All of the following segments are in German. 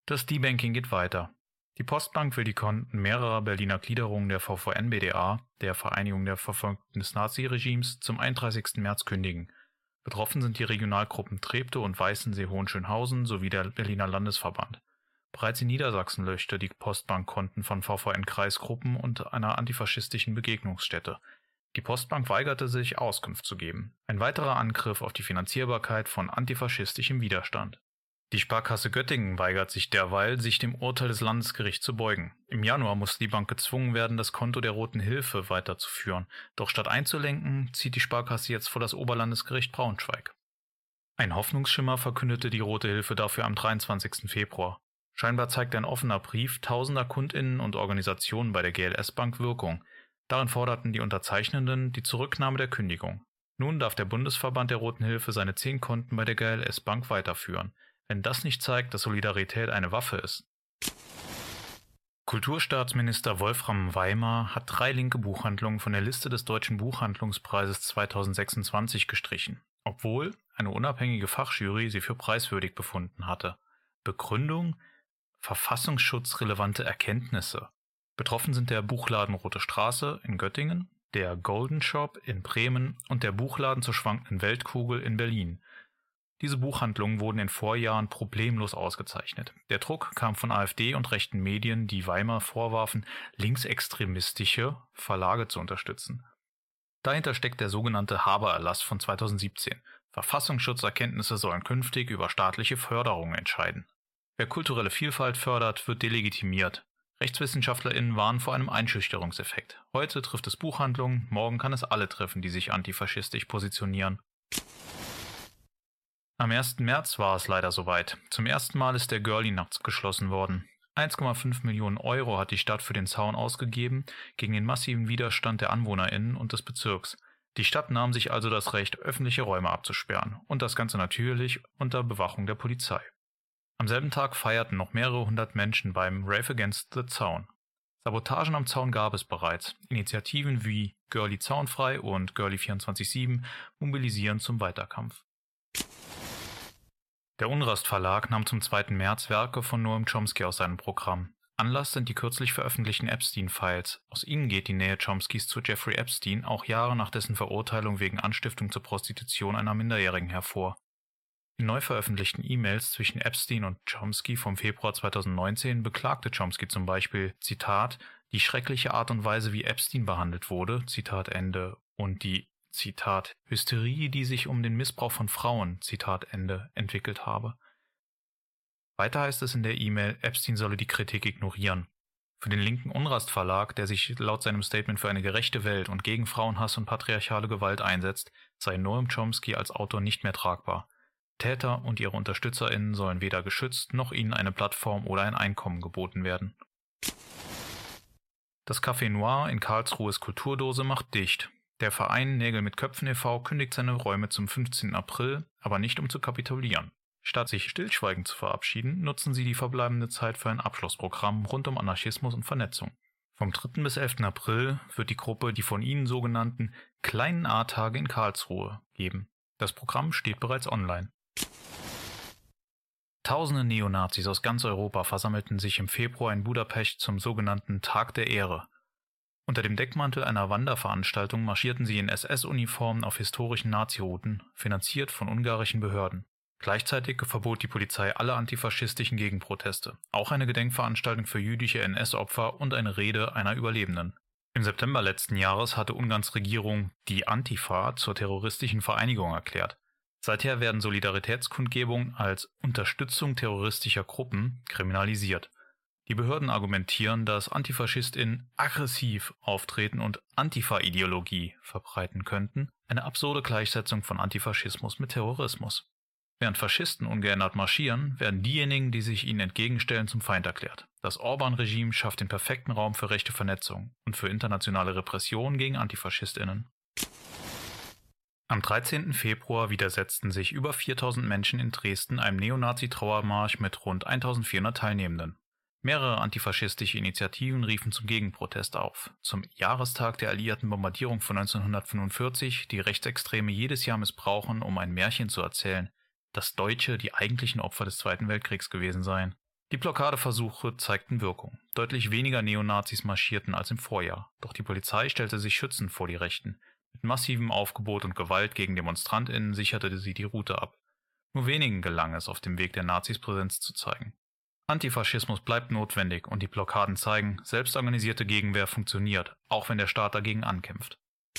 Das Debanking geht weiter. Die Postbank will die Konten mehrerer Berliner Gliederungen der VVN-BDA, der Vereinigung der Verfolgten des Naziregimes, zum 31. März kündigen. Betroffen sind die Regionalgruppen Treptow und Weißensee-Hohenschönhausen sowie der Berliner Landesverband. Bereits in Niedersachsen löschte die Postbank Konten von VVN-Kreisgruppen und einer antifaschistischen Begegnungsstätte. Die Postbank weigerte sich, Auskunft zu geben. Ein weiterer Angriff auf die Finanzierbarkeit von antifaschistischem Widerstand. Die Sparkasse Göttingen weigert sich derweil, sich dem Urteil des Landesgerichts zu beugen. Im Januar musste die Bank gezwungen werden, das Konto der Roten Hilfe weiterzuführen. Doch statt einzulenken, zieht die Sparkasse jetzt vor das Oberlandesgericht Braunschweig. Ein Hoffnungsschimmer verkündete die Rote Hilfe dafür am 23. Februar. Scheinbar zeigt ein offener Brief tausender KundInnen und Organisationen bei der GLS Bank Wirkung. Darin forderten die Unterzeichnenden die Zurücknahme der Kündigung. Nun darf der Bundesverband der Roten Hilfe seine 10 Konten bei der GLS Bank weiterführen. Wenn das nicht zeigt, dass Solidarität eine Waffe ist. Kulturstaatsminister Wolfram Weimar hat 3 linke Buchhandlungen von der Liste des Deutschen Buchhandlungspreises 2026 gestrichen, obwohl eine unabhängige Fachjury sie für preiswürdig befunden hatte. Begründung: verfassungsschutzrelevante Erkenntnisse. Betroffen sind der Buchladen Rote Straße in Göttingen, der Golden Shop in Bremen und der Buchladen zur schwankenden Weltkugel in Berlin. Diese Buchhandlungen wurden in Vorjahren problemlos ausgezeichnet. Der Druck kam von AfD und rechten Medien, die Weimar vorwarfen, linksextremistische Verlage zu unterstützen. Dahinter steckt der sogenannte Haber-Erlass von 2017. Verfassungsschutzerkenntnisse sollen künftig über staatliche Förderungen entscheiden. Wer kulturelle Vielfalt fördert, wird delegitimiert. RechtswissenschaftlerInnen warnen vor einem Einschüchterungseffekt. Heute trifft es Buchhandlungen, morgen kann es alle treffen, die sich antifaschistisch positionieren. Am 1. März war es leider soweit. Zum ersten Mal ist der Girlie-Nacht geschlossen worden. 1,5 Millionen Euro hat die Stadt für den Zaun ausgegeben, gegen den massiven Widerstand der AnwohnerInnen und des Bezirks. Die Stadt nahm sich also das Recht, öffentliche Räume abzusperren. Und das Ganze natürlich unter Bewachung der Polizei. Am selben Tag feierten noch mehrere hundert Menschen beim Rave Against the Zaun. Sabotagen am Zaun gab es bereits. Initiativen wie Girlie Zaunfrei und Girlie 24/7 mobilisieren zum Weiterkampf. Der Unrast Verlag nahm zum 2. März Werke von Noam Chomsky aus seinem Programm. Anlass sind die kürzlich veröffentlichten Epstein-Files. Aus ihnen geht die Nähe Chomskys zu Jeffrey Epstein auch Jahre nach dessen Verurteilung wegen Anstiftung zur Prostitution einer Minderjährigen hervor. In neu veröffentlichten E-Mails zwischen Epstein und Chomsky vom Februar 2019 beklagte Chomsky zum Beispiel, Zitat, die schreckliche Art und Weise, wie Epstein behandelt wurde, Zitat Ende, und die Zitat, Hysterie, die sich um den Missbrauch von Frauen, Zitat Ende, entwickelt habe. Weiter heißt es in der E-Mail, Epstein solle die Kritik ignorieren. Für den linken Unrast Verlag, der sich laut seinem Statement für eine gerechte Welt und gegen Frauenhass und patriarchale Gewalt einsetzt, sei Noam Chomsky als Autor nicht mehr tragbar. Täter und ihre UnterstützerInnen sollen weder geschützt noch ihnen eine Plattform oder ein Einkommen geboten werden. Das Café Noir in Karlsruhes Kulturdose macht dicht. Der Verein Nägel mit Köpfen e.V. kündigt seine Räume zum 15. April, aber nicht um zu kapitulieren. Statt sich stillschweigend zu verabschieden, nutzen sie die verbleibende Zeit für ein Abschlussprogramm rund um Anarchismus und Vernetzung. Vom 3. bis 11. April wird die Gruppe die von ihnen sogenannten kleinen A-Tage in Karlsruhe geben. Das Programm steht bereits online. Tausende Neonazis aus ganz Europa versammelten sich im Februar in Budapest zum sogenannten Tag der Ehre. Unter dem Deckmantel einer Wanderveranstaltung marschierten sie in SS-Uniformen auf historischen Nazi-Routen, finanziert von ungarischen Behörden. Gleichzeitig verbot die Polizei alle antifaschistischen Gegenproteste, auch eine Gedenkveranstaltung für jüdische NS-Opfer und eine Rede einer Überlebenden. Im September letzten Jahres hatte Ungarns Regierung die Antifa zur terroristischen Vereinigung erklärt. Seither werden Solidaritätskundgebungen als Unterstützung terroristischer Gruppen kriminalisiert. Die Behörden argumentieren, dass AntifaschistInnen aggressiv auftreten und Antifa-Ideologie verbreiten könnten, eine absurde Gleichsetzung von Antifaschismus mit Terrorismus. Während Faschisten ungeändert marschieren, werden diejenigen, die sich ihnen entgegenstellen, zum Feind erklärt. Das Orban-Regime schafft den perfekten Raum für rechte Vernetzung und für internationale Repression gegen AntifaschistInnen. Am 13. Februar widersetzten sich über 4000 Menschen in Dresden einem Neonazi-Trauermarsch mit rund 1400 Teilnehmenden. Mehrere antifaschistische Initiativen riefen zum Gegenprotest auf. Zum Jahrestag der alliierten Bombardierung von 1945, die Rechtsextreme jedes Jahr missbrauchen, um ein Märchen zu erzählen, dass Deutsche die eigentlichen Opfer des Zweiten Weltkriegs gewesen seien. Die Blockadeversuche zeigten Wirkung. Deutlich weniger Neonazis marschierten als im Vorjahr, doch die Polizei stellte sich schützend vor die Rechten. Mit massivem Aufgebot und Gewalt gegen DemonstrantInnen sicherte sie die Route ab. Nur wenigen gelang es, auf dem Weg der Nazis Präsenz zu zeigen. Antifaschismus bleibt notwendig und die Blockaden zeigen, selbstorganisierte Gegenwehr funktioniert, auch wenn der Staat dagegen ankämpft.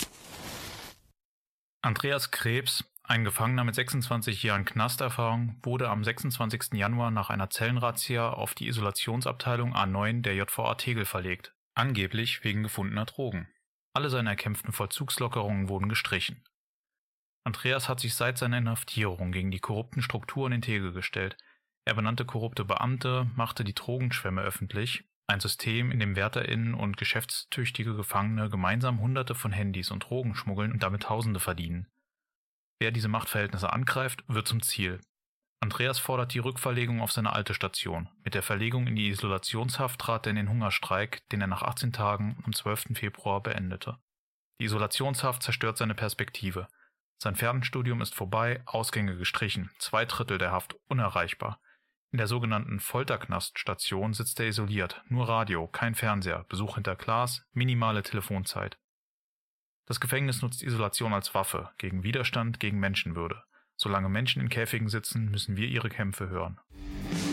Andreas Krebs, ein Gefangener mit 26 Jahren Knasterfahrung, wurde am 26. Januar nach einer Zellenrazzia auf die Isolationsabteilung A9 der JVA Tegel verlegt, angeblich wegen gefundener Drogen. Alle seine erkämpften Vollzugslockerungen wurden gestrichen. Andreas hat sich seit seiner Inhaftierung gegen die korrupten Strukturen in Tegel gestellt. Er benannte korrupte Beamte, machte die Drogenschwemme öffentlich, ein System, in dem WärterInnen und geschäftstüchtige Gefangene gemeinsam Hunderte von Handys und Drogen schmuggeln und damit Tausende verdienen. Wer diese Machtverhältnisse angreift, wird zum Ziel. Andreas fordert die Rückverlegung auf seine alte Station. Mit der Verlegung in die Isolationshaft trat er in den Hungerstreik, den er nach 18 Tagen am 12. Februar beendete. Die Isolationshaft zerstört seine Perspektive. Sein Fernstudium ist vorbei, Ausgänge gestrichen, 2/3 der Haft unerreichbar. In der sogenannten Folterknaststation sitzt er isoliert, nur Radio, kein Fernseher, Besuch hinter Glas, minimale Telefonzeit. Das Gefängnis nutzt Isolation als Waffe, gegen Widerstand, gegen Menschenwürde. Solange Menschen in Käfigen sitzen, müssen wir ihre Kämpfe hören.